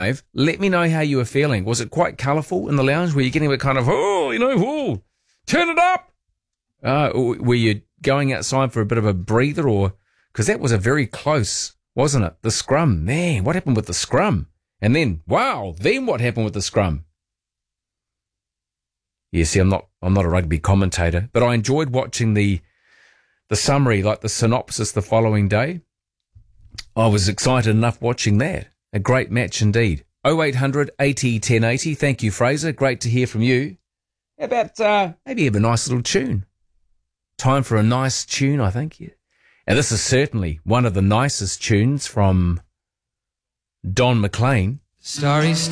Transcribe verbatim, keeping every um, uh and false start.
five, let me know how you were feeling. Was it quite colourful in the lounge? Were you getting a bit kind of, oh, you know, oh, turn it up? Uh, were you going outside for a bit of a breather, or because that was a very close, wasn't it? The scrum, man, what happened with the scrum? And then, wow, then what happened with the scrum? Yeah, see, I'm not, I'm not a rugby commentator, but I enjoyed watching the, the summary, like the synopsis the following day. I was excited enough watching that. A great match indeed. oh eight hundred eighty ten eighty. Thank you, Fraser. Great to hear from you. How about uh, maybe have a nice little tune? Time for a nice tune, I think. Yeah. And this is certainly one of the nicest tunes from Don McLean. Starry